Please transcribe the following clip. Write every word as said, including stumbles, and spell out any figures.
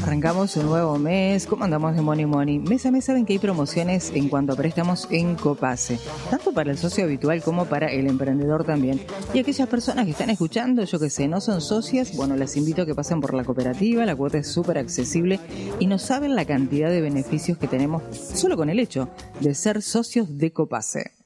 Arrancamos un nuevo mes. ¿Cómo andamos de Money Money? Mes a mes saben que hay promociones en cuanto a préstamos en Copase, tanto para el socio habitual como para el emprendedor también. Y aquellas personas que están escuchando, yo que sé, no son socias, bueno, les invito a que pasen por la cooperativa. La cuota es súper accesible y no saben la cantidad de beneficios que tenemos solo con el hecho de ser socios de Copase.